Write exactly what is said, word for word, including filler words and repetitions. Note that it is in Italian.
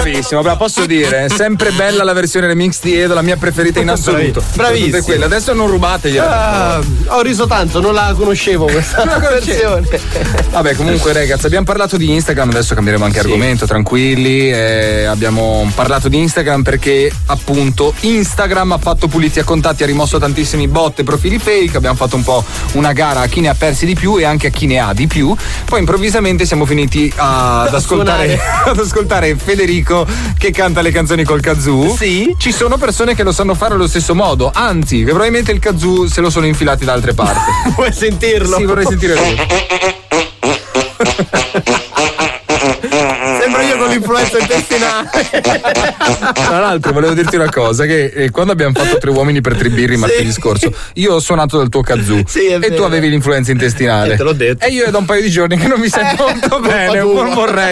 Bravissimo, però posso dire, sempre bella la versione remix di Edo, la mia preferita in assoluto. Bravissimo. Quelle. Adesso non rubategliela. Ah, ho riso tanto, non la conoscevo questa la versione. Vabbè, comunque ragazzi, abbiamo parlato di Instagram, adesso cambieremo anche sì. argomento, tranquilli. Eh, abbiamo parlato di Instagram perché appunto Instagram ha fatto pulizia contatti, ha rimosso tantissimi bot e profili fake, abbiamo fatto un po' una gara a chi ne ha persi di più e anche a chi ne ha di più. Poi improvvisamente siamo finiti a, ad ascoltare ad ascoltare Federico che canta le canzoni col kazoo. Sì. Ci sono persone che lo sanno fare allo stesso modo, anzi, che probabilmente il kazoo se lo sono infilati da altre parti. Vuoi sentirlo? Sì, vorrei sentire lui. Sembra io con l'influenza intestinale. Tra l'altro volevo dirti una cosa, che eh, quando abbiamo fatto Tre uomini per tre birri martedì sì. scorso, io ho suonato dal tuo kazoo sì, e tu avevi l'influenza intestinale. Eh, te l'ho detto. E io è da un paio di giorni che non mi sento eh, molto bene, non vorrei